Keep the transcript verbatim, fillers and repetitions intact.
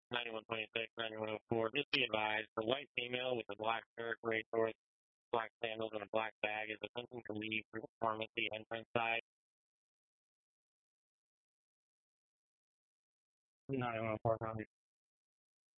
ninety-one twenty-six, ninety-one oh four. Just be advised, the white female with the black shirt, gray shorts, black sandals, and a black bag is attempting to leave through the pharmacy entrance side. ninety-one oh four, copy.